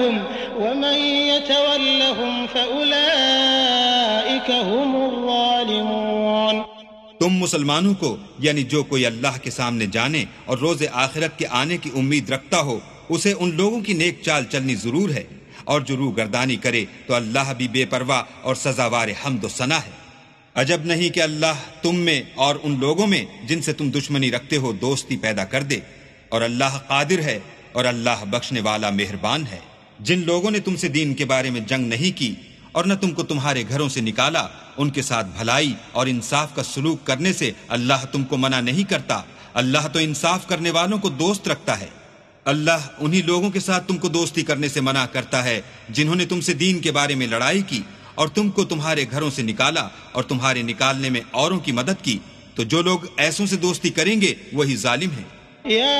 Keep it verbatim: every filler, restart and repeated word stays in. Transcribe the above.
वमन यतवल्लहुम फउलाइका हुमुज़्ज़ालिमून। तुम मुसलमानों को, यानी जो कोई अल्लाह के सामने जाने और रोज़े आखिरत के आने की उम्मीद रखता हो, उसे उन लोगों की नेक चाल चलनी जरूर है, और जो रूह गर्दानी करे तो अल्लाह भी बेपरवाह और सजावार हम्द व सना है। अजब नहीं कि अल्लाह तुम में और उन लोगों में जिनसे तुम दुश्मनी रखते हो दोस्ती पैदा कर दे, और अल्लाह कादिर है और अल्लाह बख्शने वाला मेहरबान है। जिन लोगों ने तुमसे दीन के बारे में जंग नहीं की और न तुमको तुम्हारे घरों से निकाला, उनके साथ भलाई और इंसाफ का सलूक करने से अल्लाह तुमको मना नहीं करता। अल्लाह तो इंसाफ करने वालों को दोस्त रखता है। अल्लाह उन्हीं लोगों के साथ तुमको दोस्ती करने से मना करता है जिन्होंने तुमसे दीन के बारे में लड़ाई की और तुमको तुम्हारे घरों से निकाला और तुम्हारे निकालने में औरों की मदद की। तो जो लोग ऐसों से दोस्ती करेंगे वही जालिम हैं।